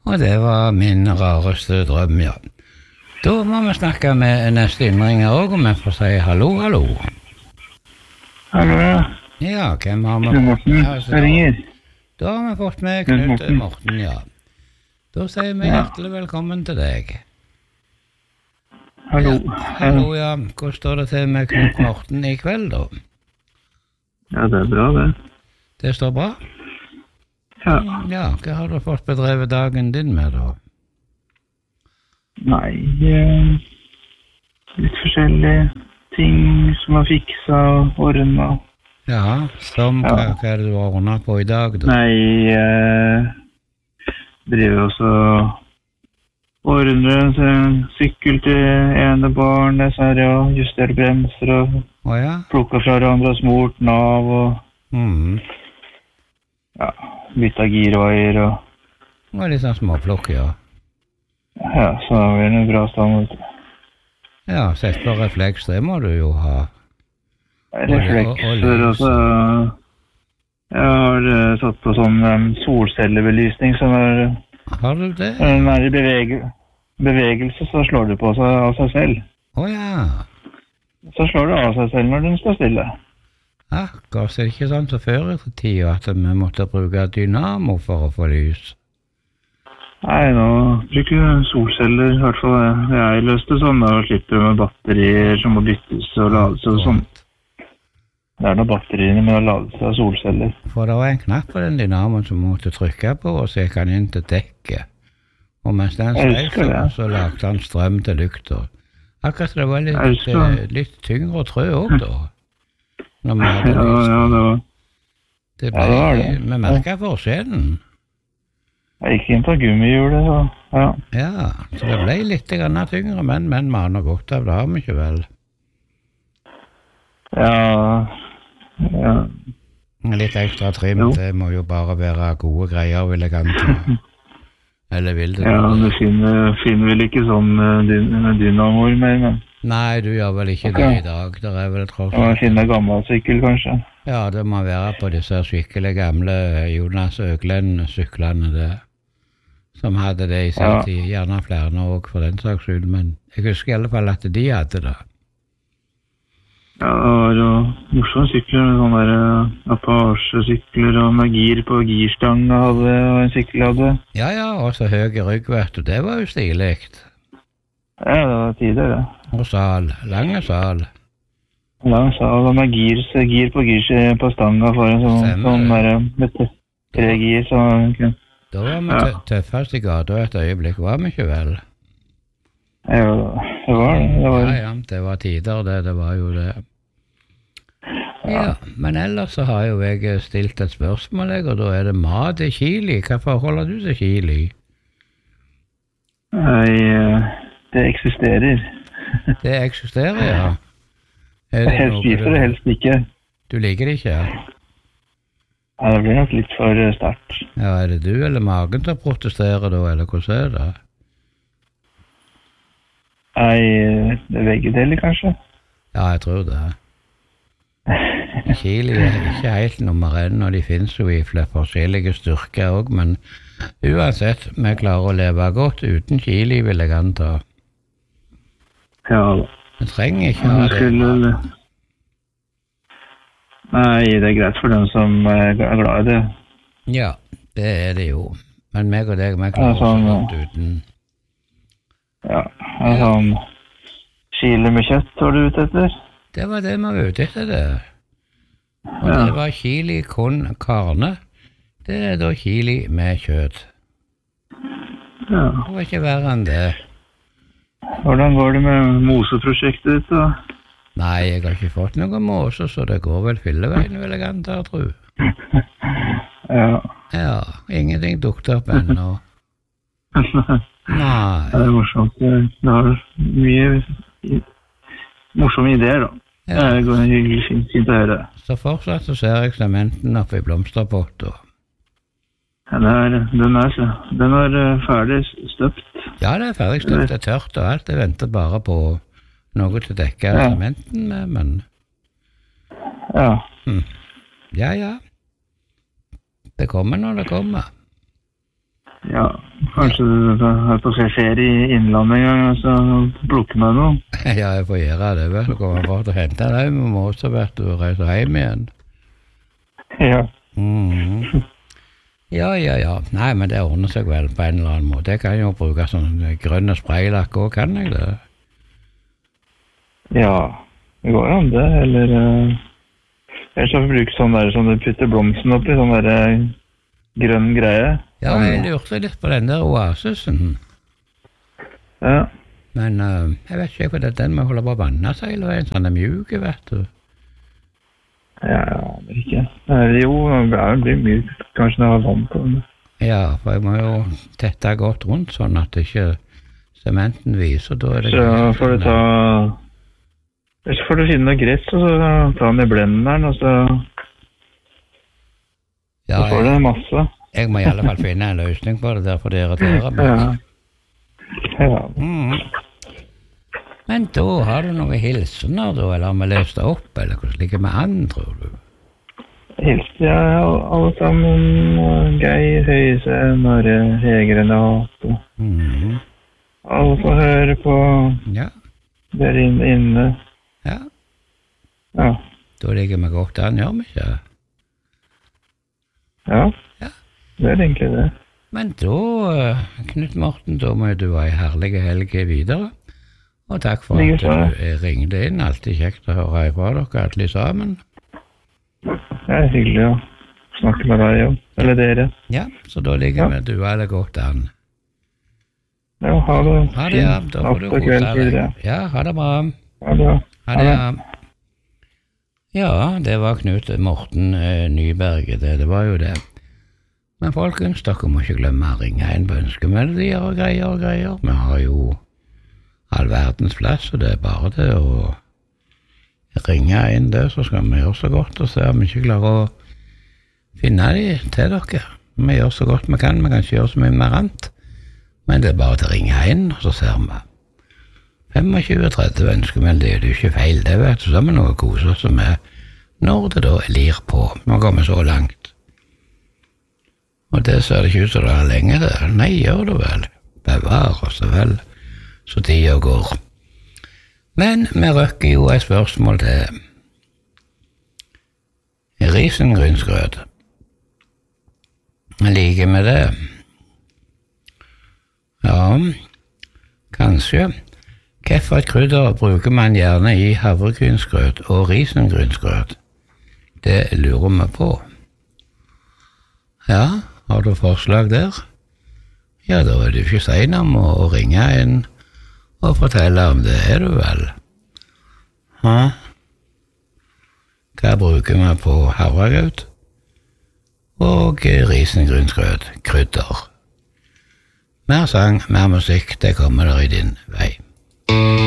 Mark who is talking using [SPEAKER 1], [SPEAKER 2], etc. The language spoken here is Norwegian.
[SPEAKER 1] Og det var min rareste drøm, ja. Da må vi snakke med neste innringer også, og vi får si hallo, hallo.
[SPEAKER 2] Hallo, ja.
[SPEAKER 1] Ja, hvem har vi?
[SPEAKER 2] Knut Morten, jeg ringer.
[SPEAKER 1] Da har vi fått med Knut Morten, ja. Da sier vi hjertelig velkommen til deg.
[SPEAKER 2] Hallo.
[SPEAKER 1] Ja, hallo, ja. Hvordan står det til med Knut Morten i kveld, da?
[SPEAKER 2] Ja, det bra, det.
[SPEAKER 1] Det står bra?
[SPEAKER 2] Ja.
[SPEAKER 1] Ja, hva har du fått bedrevet dagen din med, da?
[SPEAKER 2] Nei, litt forskjellige ting som har fiksa og ordnet.
[SPEAKER 1] Ja, som hva er det du har ordnet på i dag, da?
[SPEAKER 2] Nei, driver også ordner en sykkel til ene barn, og justerer bremser og plukker fra hverandre og smurt den av og ja, bytta girveier og...
[SPEAKER 1] Det var litt sånn småplukk, ja.
[SPEAKER 2] Ja, så har vi en bra stand, vet du.
[SPEAKER 1] Ja, sett på refleks, det må du jo ha.
[SPEAKER 2] Reflekser, og så... Jeg har satt på sånn solcellebelysning som er...
[SPEAKER 1] Har du det?
[SPEAKER 2] Når det er bevegelse, så slår det på seg av seg selv.
[SPEAKER 1] Ja.
[SPEAKER 2] Så slår det av seg selv når den står stille.
[SPEAKER 1] Akkurat, så er det ikke sånn som før i tiden at vi måtte bruke dynamo for å få lys.
[SPEAKER 2] Nei, nå bruker vi solceller, i hvert fall jeg løste sånn, og slipper med batterier som må byttes og lades og sånt. Det er noen batteriene med å lade seg av solceller.
[SPEAKER 1] For det var en knapp på den dynamoen som måtte trykke på, og så gikk han inn til dekket. Og mens den streif, så lagde han strøm til lykta. Akkurat det var litt tyngre og trø også, da. Når vi hadde lyst. Det ble, vi merket forskjellen.
[SPEAKER 2] Jeg gikk inn på gummihjulet, så ja.
[SPEAKER 1] Ja, så det ble litt tyngre, men man har godt av det, har vi ikke vel?
[SPEAKER 2] Ja.
[SPEAKER 1] Litt ekstra trim, det må jo bare være gode greier, vil jeg anta. Eller vil det?
[SPEAKER 2] Ja, du finner vel ikke sånn dynamoer mer, men...
[SPEAKER 1] Nei, du gjør vel ikke det i dag, det er vel tross.
[SPEAKER 2] Man finner gammel sykkel, kanskje.
[SPEAKER 1] Ja, det må være på disse skikkelig gamle Jonas Øglen-syklene det. Som hadde det i sin tid, gjerne flere også for den saks skyld, men jeg husker i alle fall at de hadde det.
[SPEAKER 2] Ja, det var jo morsomme sykler, sånne der Apache-sykler og med gir på girstanga hadde, og en sykkel hadde.
[SPEAKER 1] Ja, og så høy rygg, vet du, det var jo stiligt.
[SPEAKER 2] Ja, det var tider, det.
[SPEAKER 1] Og sal, lange sal.
[SPEAKER 2] Lang sal, og med gir på stanga for en sånn der, med 3 gir, så...
[SPEAKER 1] Da var vi tøffest i gata et øyeblikk, var vi ikke vel?
[SPEAKER 2] Ja, det var det.
[SPEAKER 1] Ja, det var tider det var jo det. Ja, men ellers så har jo jeg stilt et spørsmål, og da er det mat i Chili. Hva forholder du til Chili?
[SPEAKER 2] Nei, det eksisterer.
[SPEAKER 1] Det eksisterer, ja.
[SPEAKER 2] Jeg spiser det helst ikke.
[SPEAKER 1] Du liker det ikke, ja?
[SPEAKER 2] Ja, det blir nok litt for sterkt.
[SPEAKER 1] Ja, er det du eller magen til å protestere da, eller hvordan er det?
[SPEAKER 2] Nei, det er begge deler, kanskje.
[SPEAKER 1] Ja, jeg tror det. Chili er ikke helt nummer 1, og de finnes jo i flere forskjellige styrker også, men uansett, vi klarer å leve godt uten chili, vil jeg anta.
[SPEAKER 2] Ja.
[SPEAKER 1] Vi trenger ikke ha det.
[SPEAKER 2] Nei, det er greit for dem som er glad i det.
[SPEAKER 1] Ja, det er det jo. Men meg og deg, vi klarer oss godt uten.
[SPEAKER 2] Ja, sånn chili med kjøtt var du ute etter?
[SPEAKER 1] Det var det vi var ute etter det. Og det var chili con carne. Det er da chili med kjøtt.
[SPEAKER 2] Ja.
[SPEAKER 1] Det var ikke verre enn det.
[SPEAKER 2] Hvordan går det med moseprosjektet ditt da?
[SPEAKER 1] Nei, jeg har ikke fått noen måser, så det går vel fylleveien, vil jeg anta, tro. Ja, ingenting dukket opp ennå. Nei.
[SPEAKER 2] Det er morsomt. Det har mye morsomme ideer, da. Det går hyggelig fint å høre.
[SPEAKER 1] Så fortsatt så ser jeg sementen oppe i blomsterpotten. Ja,
[SPEAKER 2] den er ferdig støpt.
[SPEAKER 1] Ja, det er ferdig støpt, det er tørt og alt. Jeg venter bare på noe til å dekke sementen med, men... Ja. Det kommer når det kommer.
[SPEAKER 2] Ja. Kanskje du er på ferie I innlandet en gang, og så plukker meg noe.
[SPEAKER 1] Ja, jeg får gjøre det, vet du. Så kommer jeg bare til å hente deg med måte, vet du, og reise hjem igjen.
[SPEAKER 2] Ja.
[SPEAKER 1] Ja. Nei, men det ordner seg vel på en eller annen måte. Jeg kan jo bruke sånn grønne spraylakk også, kan jeg det?
[SPEAKER 2] Ja, det går an det, eller... Ellers har vi brukt sånn der som du putter blomsten opp I, sånn der grønn greie.
[SPEAKER 1] Ja, jeg lurte litt på den der oasisen.
[SPEAKER 2] Ja.
[SPEAKER 1] Men jeg vet ikke hva det den må holde på å vanne seg, eller en sånn mjuke, vet du.
[SPEAKER 2] Ja, det ikke. Jo, det blir mye, kanskje det har vann på den.
[SPEAKER 1] Ja, for jeg må jo tette godt rundt, sånn at ikke sementen viser, da det...
[SPEAKER 2] Så får du ta... Så får du finne noe gress, og så ta den I blenderen, og så... Ja, så får du masse.
[SPEAKER 1] Jeg må I alle fall finne en løsning på det der, for det irriterer meg.
[SPEAKER 2] Ja.
[SPEAKER 1] Men da har du noen hilsener da, eller har vi lest det opp, eller hvordan ligger med an, tror du?
[SPEAKER 2] Hilser, ja, alle sammen, Geir, Høyse, Norge, Hegrenat, alle får høre på der inne.
[SPEAKER 1] Ja.
[SPEAKER 2] Ja.
[SPEAKER 1] Da ligger vi godt an, gjør vi ikke?
[SPEAKER 2] Ja, det egentlig det.
[SPEAKER 1] Men da, Knut Morten, da må du ha en herlig helg videre. Og takk for at du ringte inn. Alltid kjekt å høre fra dere alle sammen.
[SPEAKER 2] Det hyggelig å snakke med deg, jo. Eller dere.
[SPEAKER 1] Ja, så da ligger vi du alle godt an.
[SPEAKER 2] Ja, ha det.
[SPEAKER 1] Ha det, ja. Da får du kose deg. Ja, ha det bra.
[SPEAKER 2] Ha det.
[SPEAKER 1] Ha det, ja. Ja, det var Knut Morten Nyberg, det var jo det. Men folkens, dere må ikke glemme å ringe inn på ønskemelodier og greier. Vi har jo all verdens plass, og det bare det å ringe inn det, så skal vi gjøre så godt og se om vi ikke klarer å finne de til dere. Vi gjør så godt vi kan ikke gjøre så mye mer annet, men det bare til å ringe inn, og så ser vi. 25-30 ønskemelodier, det jo ikke feil, det vet du, så har vi noe koser som når det da lir på. Nå går vi så langt. Og det ser det ikke ut som det lenge det. Nei, gjør det vel. Bevar oss vel. Så tida går. Men vi røkker jo et spørsmål til risengrynsgrøt. Liker vi det? Ja, kanskje. Hvorfor et krydder bruker man gjerne I havregrynsgrøt og risengrynsgrøt? Det lurer vi på. Ja, har du forslag der? Ja, da er det ikke sen om å ringe inn og fortelle om det du vel. Hva bruker vi på havregrøt og risengrynsgrøt, krydder? Mer sang, mer musikk, det kommer der I din vei.